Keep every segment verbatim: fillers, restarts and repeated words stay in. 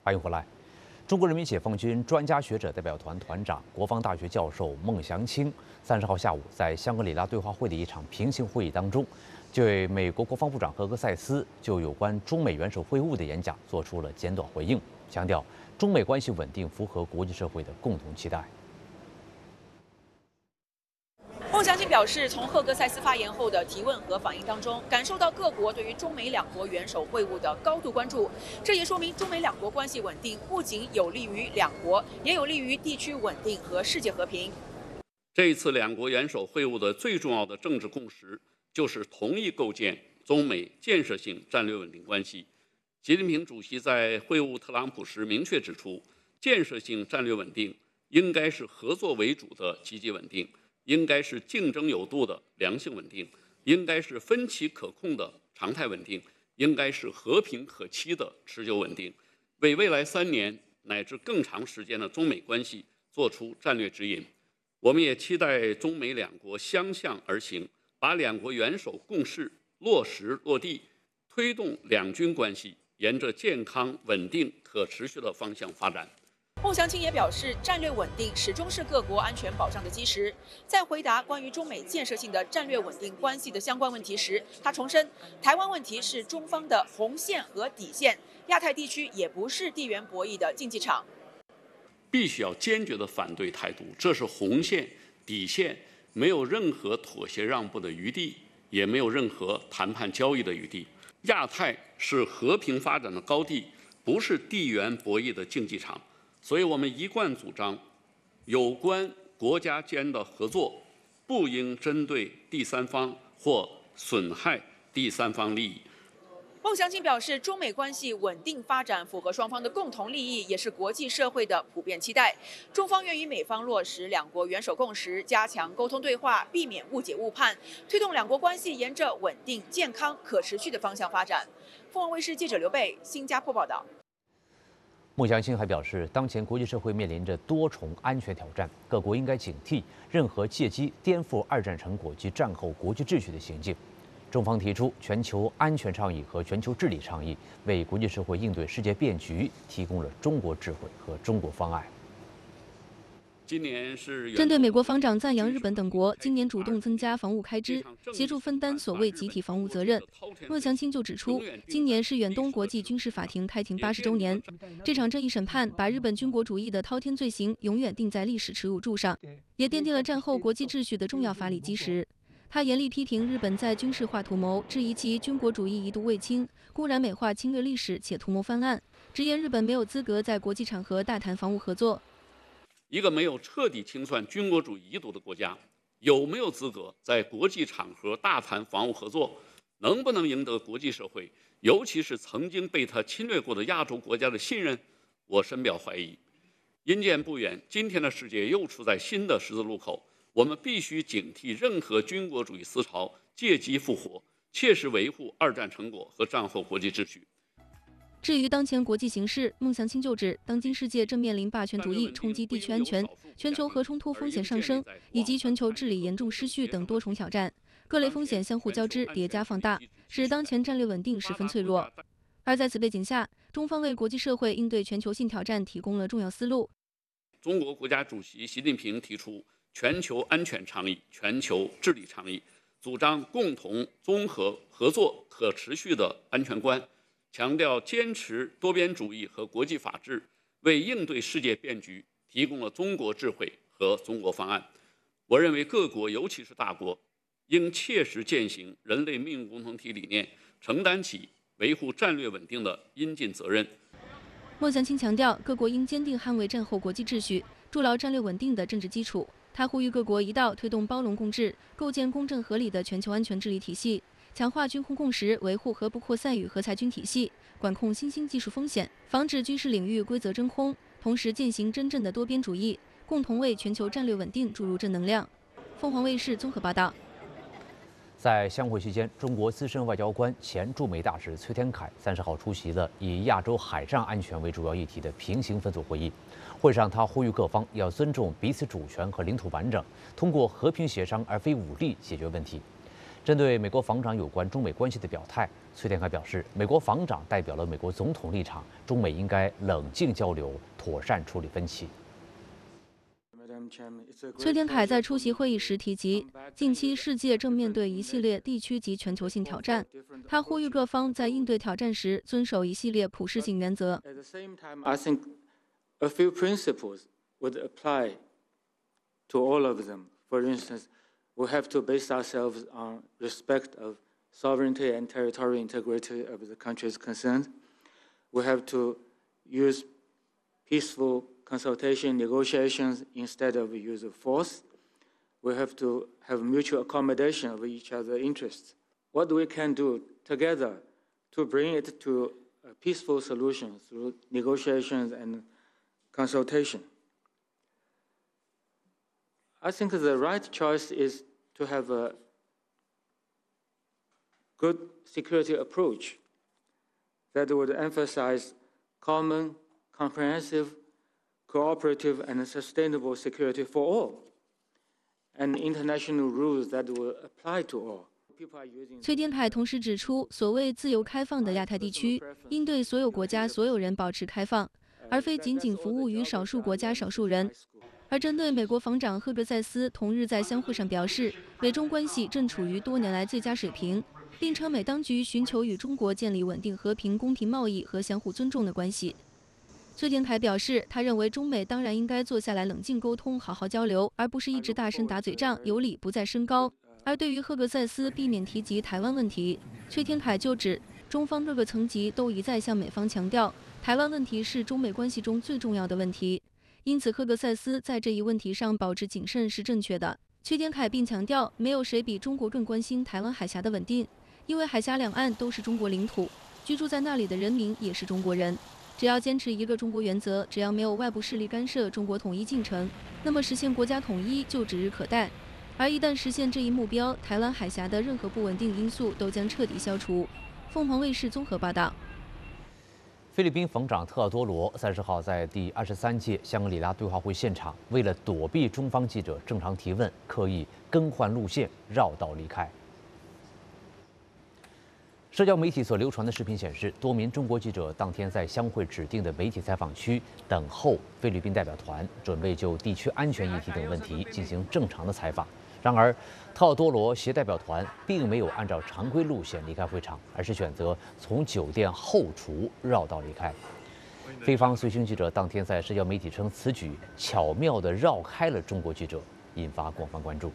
欢迎回来。中国人民解放军专家学者代表团团长、国防大学教授孟祥青，三十号下午在香格里拉对话会的一场平行会议当中，对美国国防部长赫格塞斯就有关中美元首会晤的演讲做出了简短回应，强调中美关系稳定符合国际社会的共同期待。 孟祥青表示，从赫格塞斯发言后的提问和反应当中，感受到各国对于中美两国元首会晤的高度关注。这也说明中美两国关系稳定不仅有利于两国，也有利于地区稳定和世界和平。 这一次两国元首会晤的最重要的政治共识，就是同意构建中美建设性战略稳定关系。习近平主席在会晤特朗普时明确指出，建设性战略稳定应该是合作为主的积极稳定。 应该是竞争有度的良性稳定，应该是分歧可控的常态稳定，应该是和平可期的持久稳定，为未来三年乃至更长时间的中美关系做出战略指引。我们也期待中美两国相向而行，把两国元首共识落实落地，推动两军关系沿着健康、稳定、可持续的方向发展。 孟祥青也表示，战略稳定始终是各国安全保障的基石。在回答关于中美建设性的战略稳定关系的相关问题时，他重申，台湾问题是中方的红线和底线，亚太地区也不是地缘博弈的竞技场。 必须要坚决地反对台独，这是红线、底线，没有任何妥协让步的余地，也没有任何谈判交易的余地。亚太是和平发展的高地，不是地缘博弈的竞技场。 所以我们一贯主张，有关国家间的合作不应针对第三方或损害第三方利益。 孟祥青表示，中美关系稳定发展符合双方的共同利益，也是国际社会的普遍期待。中方愿与美方落实两国元首共识，加强沟通对话，避免误解误判，推动两国关系沿着稳定、健康、可持续的方向发展。凤凰卫视记者刘贝，新加坡报道。 孟祥青还表示，当前国际社会面临着多重安全挑战，各国应该警惕任何借机颠覆二战成果及战后国际秩序的行径。中方提出全球安全倡议和全球治理倡议，为国际社会应对世界变局提供了中国智慧和中国方案。 今年是针对美国防长赞扬日本等国今年主动增加防务开支，协助分担所谓集体防务责任，孟祥青就指出，今年是远东国际军事法庭开庭八十周年，这场正义审判把日本军国主义的滔天罪行永远钉在历史耻辱柱上，也奠定了战后国际秩序的重要法理基石。他严厉批评日本在军事化图谋，质疑其军国主义遗毒未清，公然美化侵略历史且图谋翻案，直言日本没有资格在国际场合大谈防务合作。 一个没有彻底清算军国主义遗毒的国家，有没有资格在国际场合大谈防务合作？能不能赢得国际社会，尤其是曾经被他侵略过的亚洲国家的信任？我深表怀疑。因见不远，今天的世界又处在新的十字路口，我们必须警惕任何军国主义思潮借机复活，切实维护二战成果和战后国际秩序。 至于当前国际形势，孟祥青就指，当今世界正面临霸权主义冲击地区安全、全球核冲突风险上升，以及全球治理严重失序等多重挑战，各类风险相互交织、叠加放大，使当前战略稳定十分脆弱。而在此背景下，中方为国际社会应对全球性挑战提供了重要思路。 中国国家主席习近平提出全球安全倡议、全球治理倡议，主张共同、综合、合作、可持续的安全观。 强调坚持多边主义和国际法治，为应对世界变局提供了中国智慧和中国方案。我认为各国，尤其是大国，应切实践行人类命运共同体理念，承担起维护战略稳定的应尽责任。 孟祥青强调，各国应坚定捍卫战后国际秩序，筑牢战略稳定的政治基础。他呼吁各国一道推动包容共治，构建公正合理的全球安全治理体系。 强化军控共识，维护核不扩散与核裁军体系，管控新兴技术风险，防止军事领域规则真空，同时践行真正的多边主义，共同为全球战略稳定注入正能量。凤凰卫视综合报道。 在相会期间，中国资深外交官、前驻美大使崔天凯三十号出席了以亚洲海上安全为主要议题的平行分组会议。会上，他呼吁各方要尊重彼此主权和领土完整，通过和平协商而非武力解决问题。 针对美国防长有关中美关系的表态，崔天凯表示，美国防长代表了美国总统立场，中美应该冷静交流，妥善处理分歧。 崔天凯在出席会议时提及，近期世界正面对一系列地区及全球性挑战，他呼吁各方在应对挑战时遵守一系列普世性原则。 I think a few principles would apply to all of them. For instance, we have to base ourselves on respect of sovereignty and territorial integrity of the countries concerned. We have to use peaceful consultation, negotiations instead of use of force. We have to have mutual accommodation of each other's interests. What we can do together to bring it to a peaceful solution through negotiations and consultation. I think the right choice is to have a good security approach that would emphasize common, comprehensive, cooperative, and sustainable security for all, and international rules that will apply to all. 崔天凯同时指出，所谓自由开放的亚太地区，应对所有国家、所有人保持开放，而非仅仅服务于少数国家、少数人。而针对美国防长赫格塞斯同日在相会上表示，美中关系正处于多年来最佳水平，并称美当局寻求与中国建立稳定、和平、公平贸易和相互尊重的关系。崔天凯表示，他认为中美当然应该坐下来冷静沟通，好好交流，而不是一直大声打嘴仗，有理不再升高。而对于赫格塞斯避免提及台湾问题，崔天凯就指，中方各个层级都一再向美方强调，台湾问题是中美关系中最重要的问题。因此，赫格塞斯在这一问题上保持谨慎是正确的。崔天凯并强调，没有谁比中国更关心台湾海峡的稳定，因为海峡两岸都是中国领土，居住在那里的人民也是中国人。只要坚持一个中国原则，只要没有外部势力干涉中国统一进程，那么实现国家统一就指日可待。而一旦实现这一目标，台湾海峡的任何不稳定因素都将彻底消除。凤凰卫视综合报道。 菲律宾防长特奥多罗三十号在第二十三届香格里拉对话会现场，为了躲避中方记者正常提问，刻意更换路线，绕道离开。社交媒体所流传的视频显示，多名中国记者当天在相会指定的媒体采访区等候菲律宾代表团，准备就地区安全议题等问题进行正常的采访。然而，特奥多罗携代表团并没有按照常规路线离开会场，而是选择从酒店后厨绕道离开。菲方随行记者当天在社交媒体称，此举巧妙地绕开了中国记者，引发广泛关注。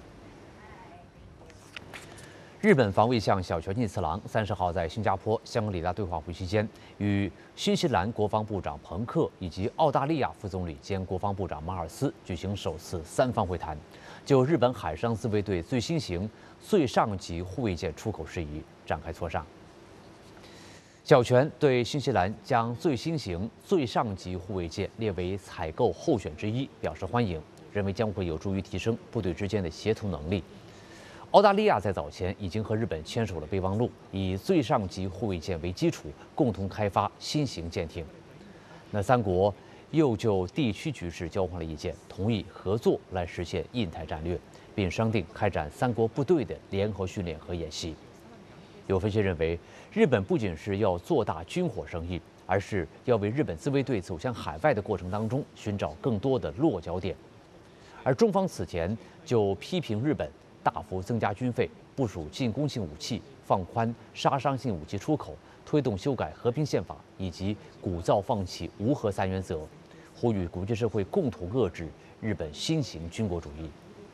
日本防卫相小泉进次郎三十号在新加坡香格里拉对话会期间，与新西兰国防部长彭克以及澳大利亚副总理兼国防部长马尔斯举行首次三方会谈，就日本海上自卫队最新型最上级护卫舰出口事宜展开磋商。小泉对新西兰将最新型最上级护卫舰列为采购候选之一表示欢迎，认为将会有助于提升部队之间的协同能力。澳大利亚在早前已经和日本签署了备忘录，以最上级护卫舰为基础，共同开发新型舰艇。那三国又就地区局势交换了意见，同意合作来实现印太战略，并商定开展三国部队的联合训练和演习。有分析认为，日本不仅是要做大军火生意，而是要为日本自卫队走向海外的过程当中寻找更多的落脚点。而中方此前就批评日本大幅增加军费，部署进攻性武器，放宽杀伤性武器出口，推动修改和平宪法，以及鼓噪放弃无核三原则，呼吁国际社会共同遏制日本新型军国主义。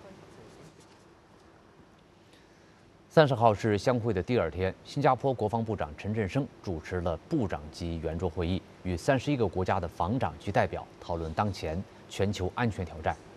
三十号是相会的第二天，新加坡国防部长陈振声主持了部长级圆桌会议，与三十一个国家的防长及代表讨论当前全球安全挑战。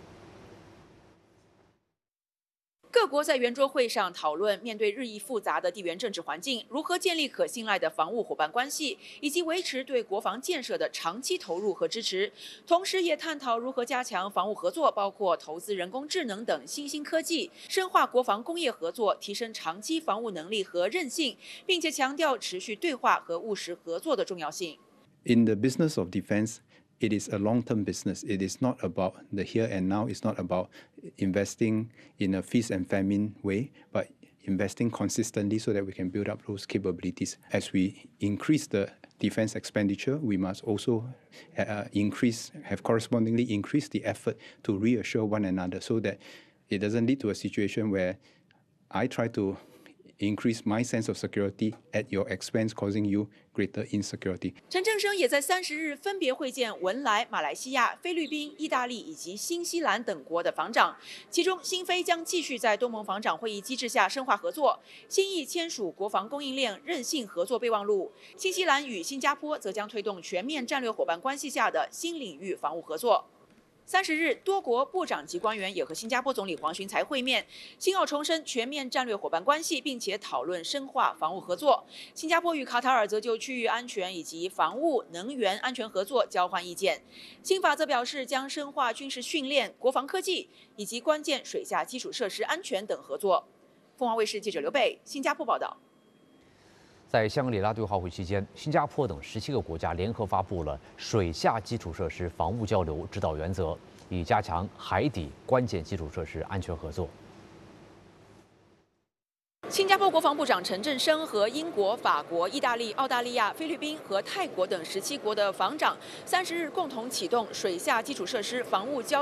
各国在圆桌会上讨论，面对日益复杂的地缘政治环境，如何建立可信赖的防务伙伴关系，以及维持对国防建设的长期投入和支持。同时，也探讨如何加强防务合作，包括投资人工智能等新兴科技，深化国防工业合作，提升长期防务能力和韧性，并且强调持续对话和务实合作的重要性。 In the business of defense, it is a long-term business. It is not about the here and now. It's not about investing in a feast and famine way, but investing consistently so that we can build up those capabilities. As we increase the defense expenditure, we must also uh, increase, have correspondingly increased the effort to reassure one another so that it doesn't lead to a situation where I try to increase my sense of security at your expense, causing you greater insecurity. 陈正声也在三十日分别会见文莱、马来西亚、菲律宾、意大利以及新西兰等国的防长，其中新菲将继续在东盟防长会议机制下深化合作，新意签署国防供应链韧性合作备忘录。新西兰与新加坡则将推动全面战略伙伴关系下的新领域防务合作。 三十日，多国部长级官员也和新加坡总理黄循财会面，新澳重申全面战略伙伴关系，并且讨论深化防务合作。新加坡与卡塔尔则就区域安全以及防务、能源安全合作交换意见。新法则表示将深化军事训练、国防科技以及关键水下基础设施安全等合作。凤凰卫视记者刘贝，新加坡报道。 在香格里拉对话会期间，新加坡等十七个国家联合发布了水下基础设施防务交流指导原则，以加强海底关键基础设施安全合作。 新加坡国防部长陈振声和英国、法国、意大利、澳大利亚、菲律宾和泰国等十七国的防长，三十日共同启动水下基础设施防务交